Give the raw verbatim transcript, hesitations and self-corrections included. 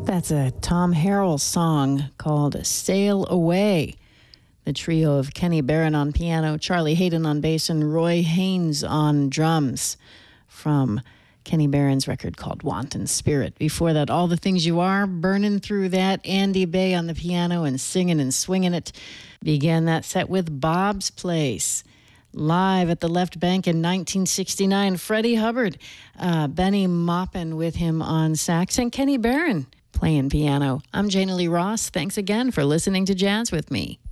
That's a Tom Harrell song called Sail Away. The trio of Kenny Barron on piano, Charlie Hayden on bass, and Roy Haynes on drums from Kenny Barron's record called Wanton Spirit. Before that, All the Things You Are, burning through that. Andy Bay on the piano and singing and swinging it. Began that set with Bob's Place. Live at the Left Bank in nineteen sixty-nine, Freddie Hubbard, uh, Benny Maupin with him on sax, and Kenny Barron playing piano. I'm Jana Lee Ross. Thanks again for listening to Jazz with me.